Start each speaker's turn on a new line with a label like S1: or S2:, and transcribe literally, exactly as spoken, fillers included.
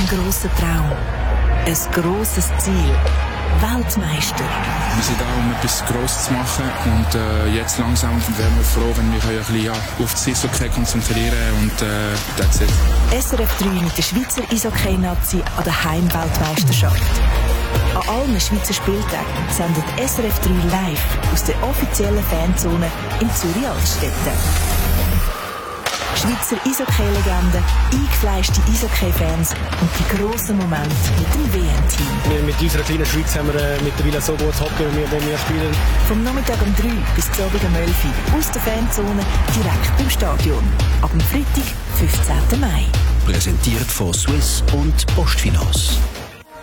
S1: einen grossen Traum, ein grosses Ziel. Weltmeister.
S2: Wir sind da, um etwas Grosses zu machen und äh, jetzt langsam wären wir froh, wenn wir ein bisschen ja, auf das Eishockey konzentrieren und äh, that's it.
S1: S R F drei mit der Schweizer Eishockey-Nazi an der Heimweltmeisterschaft. An allen Schweizer Spieltagen sendet S R F drei live aus der offiziellen Fanzone in Zürich-Altstetten. Schweizer Eishockey-Legenden, eingefleischte Eishockey-Fans und die grossen Momente mit dem W M-Team.
S3: Wir mit unserer kleinen Schweiz haben wir äh, mittlerweile so gutes Hockey, wie wir, wo wir spielen.
S1: Vom Nachmittag um drei bis zum Abend um elf Uhr aus der Fanzone direkt beim Stadion. Ab dem Freitag, fünfzehnten Mai.
S4: Präsentiert von Swiss und Postfinance.